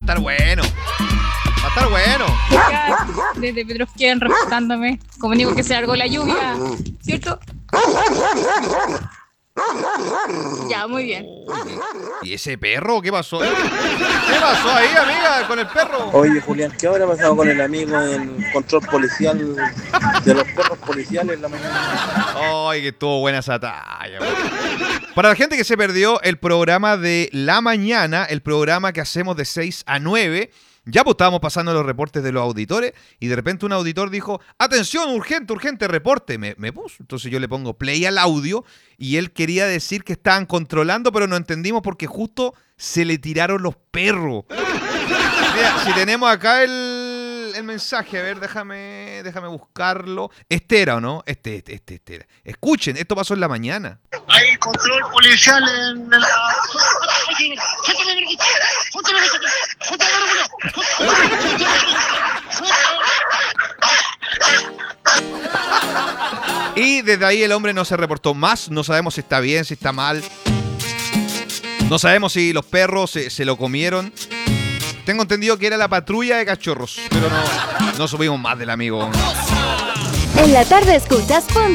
estar bueno. Va a estar bueno. Acá, desde Petrovskian reportándome. Como digo que se largó la lluvia, ¿cierto? Ya, muy bien. ¿Y ese perro? ¿Qué pasó? ¿Qué pasó ahí, amiga, con el perro? Oye, Julián, ¿qué habrá pasado con el amigo del control policial de los perros policiales en la mañana? Ay, que estuvo buena esa talla. Para la gente que se perdió el programa de la mañana, el programa que hacemos de 6 a 9, ya pues estábamos pasando los reportes de los auditores y de repente un auditor dijo, atención, urgente, urgente, reporte. Me puso. Entonces yo le pongo play al audio y él quería decir que estaban controlando, pero no entendimos porque justo se le tiraron los perros. Mira, si tenemos acá el mensaje, a ver, déjame buscarlo. Este era, ¿o no? Este era. Escuchen, esto pasó en la mañana. Hay control policial en la... Y desde ahí el hombre no se reportó más. No sabemos si está bien, si está mal. No sabemos si los perros se lo comieron. Tengo entendido que era la patrulla de cachorros, pero no subimos más del amigo. En la tarde escuchas